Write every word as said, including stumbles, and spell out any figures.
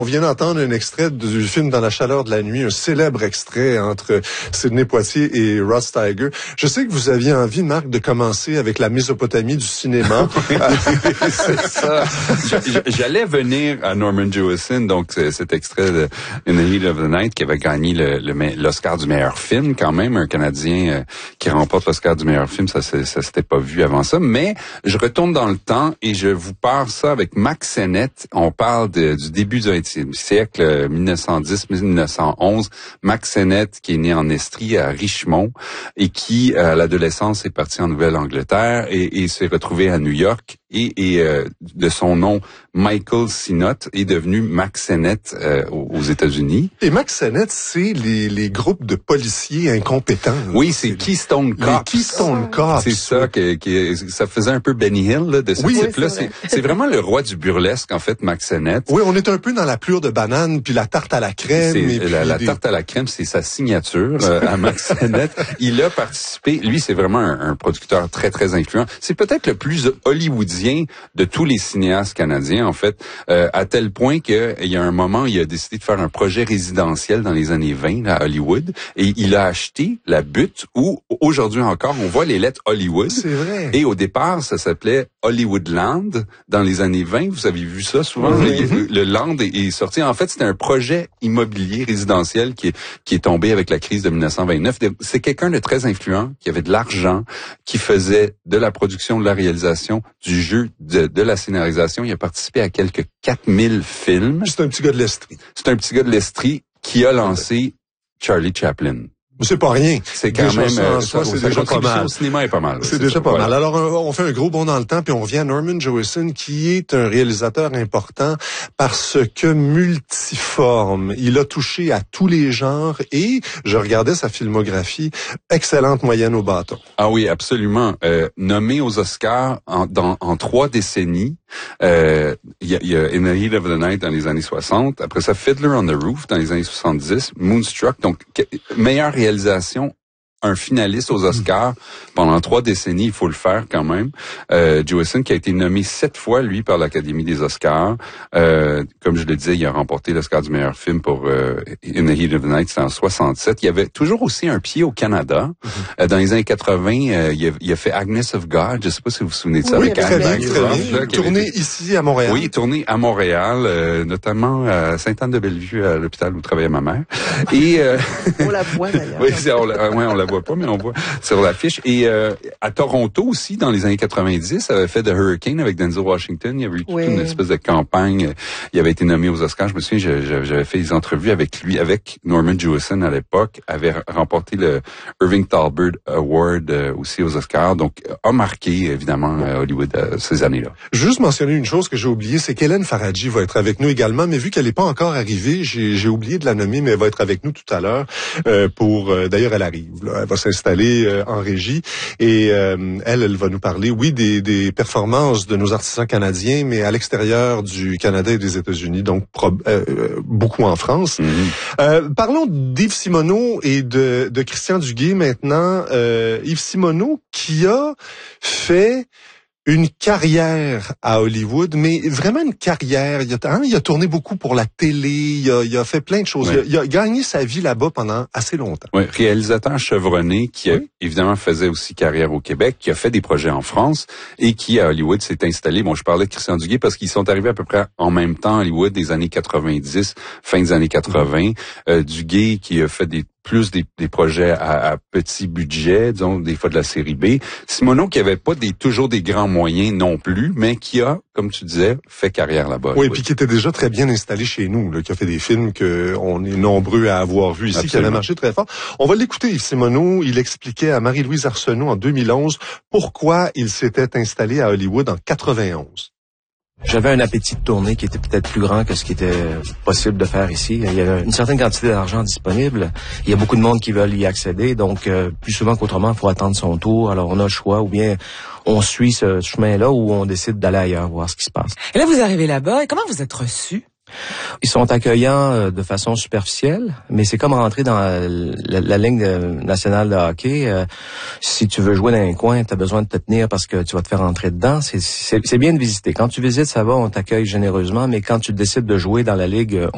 On vient d'entendre un extrait du film Dans la chaleur de la nuit, un célèbre extrait entre Sidney Poitier et Rod Steiger. Je sais que vous aviez envie, Marc, de commencer avec la Mésopotamie du cinéma. C'est ça. J'allais venir à Norman Jewison, donc cet extrait de In the Heat of the Night qui avait gagné le, le, l'Oscar du meilleur film quand même, un Canadien euh, qui remporte l'Oscar du meilleur film, ça, ça, ça s'était pas vu avant ça. Mais je retourne dans le temps et je vous parle ça avec Mack Sennett. On parle de, du début du vingtième siècle, mille neuf cent dix à mille neuf cent onze. Mack Sennett, qui est né en Estrie à Richmond et qui, à l'adolescence, est parti en Nouvelle-Angleterre et, et s'est retrouvé à New York. Et, et euh, de son nom, Michael Sinnott est devenu Mack Sennett euh, aux États-Unis. Et Mack Sennett, c'est les, les groupes de policiers incompétents. Oui, c'est Keystone Cops. Les Keystone Cops. C'est ça que, que ça faisait un peu Benny Hill là, de ce oui, type-là. C'est, c'est vraiment le roi du burlesque en fait, Mack Sennett. Oui, on est un peu dans la plure de banane puis la tarte à la crème. C'est, et puis la, la des... tarte à la crème, c'est sa signature euh, à Mack Sennett. Il a participé. Lui, c'est vraiment un, un producteur très très influent. C'est peut-être le plus hollywoodien de tous les cinéastes canadiens, en fait, euh, à tel point qu'il y a un moment, il a décidé de faire un projet résidentiel dans les années vingt là, à Hollywood, et il a acheté la butte où, aujourd'hui encore, on voit les lettres Hollywood. C'est vrai. Et au départ, ça s'appelait Hollywoodland. Dans les années vingt, vous avez vu ça souvent, oui. le, le land est, est sorti. En fait, c'était un projet immobilier résidentiel qui est, qui est tombé avec la crise de mille neuf cent vingt-neuf. C'est quelqu'un de très influent, qui avait de l'argent, qui faisait de la production, de la réalisation, du jeu, de, de la scénarisation. Il a participé à quelques quatre mille films. C'est un petit gars de l'Estrie. C'est un petit gars de l'Estrie qui a lancé Charlie Chaplin. C'est pas rien. C'est quand déjà même ça, en soi, c'est déjà pas mal. Au cinéma est pas mal. C'est, c'est déjà ça, pas voilà. mal. Alors on fait un gros bond dans le temps puis on revient à Norman Jewison qui est un réalisateur important parce que multiforme. Il a touché à tous les genres et je regardais sa filmographie, excellente moyenne au bâton. Ah oui, absolument. Euh, nommé aux Oscars en, dans, en trois décennies. Euh, il y a, y a In the Heat of the Night dans les années soixante. Après ça, Fiddler on the Roof dans les années soixante-dix. Moonstruck. Donc, que, meilleure réalisation, un finaliste aux Oscars pendant trois décennies, il faut le faire quand même. Euh, Jewison qui a été nommé sept fois, lui, par l'Académie des Oscars. Euh, comme je le disais, il a remporté l'Oscar du meilleur film pour euh, In the Heat of the Night, c'était en soixante-sept. Il y avait toujours aussi un pied au Canada. Mm-hmm. Euh, dans les années quatre-vingts, euh, il, a, il a fait Agnes of God. Je sais pas si vous vous souvenez de ça. Oui, avec très bien, très bien. Tourné été... ici à Montréal. Oui, tourné à Montréal, euh, notamment à Sainte-Anne-de-Bellevue, à l'hôpital où travaillait ma mère. Et euh... on la voit d'ailleurs. Oui, on la, ouais, on la voit pas, mais on voit sur l'affiche. Et euh, à Toronto aussi, dans les années quatre-vingt-dix, ça avait fait The Hurricane avec Denzel Washington. Il y avait eu toute oui. une espèce de campagne. Il avait été nommé aux Oscars. Je me souviens, j'avais fait des entrevues avec lui, avec Norman Jewison à l'époque, avait remporté le Irving Thalberg Award euh, aussi aux Oscars. Donc, a marqué, évidemment, Hollywood euh, ces années-là. Juste mentionner une chose que j'ai oubliée, c'est qu'Hélène Faradji va être avec nous également, mais vu qu'elle n'est pas encore arrivée, j'ai, j'ai oublié de la nommer, mais elle va être avec nous tout à l'heure euh, pour... Euh, d'ailleurs, elle arrive. Là, elle va s'installer euh, en régie et euh, elle, elle va nous parler, oui, des, des performances de nos artisans canadiens, mais à l'extérieur du Canada et des États-Unis, donc pro, euh, beaucoup en France. Mm-hmm. Euh, parlons d'Yves Simoneau et de, de Christian Duguay maintenant. Euh, Yves Simoneau qui a fait une carrière à Hollywood, mais vraiment une carrière. Il a, hein, il a tourné beaucoup pour la télé, il a, il a fait plein de choses. Oui. Il, a, il a gagné sa vie là-bas pendant assez longtemps. Oui, réalisateur chevronné qui, a, oui. évidemment, faisait aussi carrière au Québec, qui a fait des projets en France et qui, à Hollywood, s'est installé. Bon, je parlais de Christian Duguay parce qu'ils sont arrivés à peu près en même temps à Hollywood des années quatre-vingt-dix, fin des années quatre-vingts. Mm-hmm. Euh, Duguay qui a fait des plus des, des projets à, à petit budget, disons des fois de la série B. Simoneau qui avait pas des toujours des grands moyens non plus, mais qui a, comme tu disais, fait carrière là-bas. Oui, et puis qui était déjà très bien installé chez nous, là, qui a fait des films que on est nombreux à avoir vus ici, Absolument. Qui avaient marché très fort. On va l'écouter, Yves Simoneau. Il expliquait à Marie-Louise Arsenault en deux mille onze pourquoi il s'était installé à Hollywood en quatre-vingt-onze. J'avais un appétit de tournée qui était peut-être plus grand que ce qui était possible de faire ici. Il y a une certaine quantité d'argent disponible. Il y a beaucoup de monde qui veulent y accéder. Donc, euh, plus souvent qu'autrement, il faut attendre son tour. Alors, on a le choix ou bien on suit ce chemin-là ou on décide d'aller ailleurs, voir ce qui se passe. Et là, vous arrivez là-bas. Et comment vous êtes reçu? Ils sont accueillants de façon superficielle, mais c'est comme rentrer dans la, la, la ligne nationale de hockey. Euh, si tu veux jouer dans un coin, tu as besoin de te tenir parce que tu vas te faire rentrer dedans. C'est, c'est, c'est bien de visiter. Quand tu visites, ça va, on t'accueille généreusement, mais quand tu décides de jouer dans la ligue,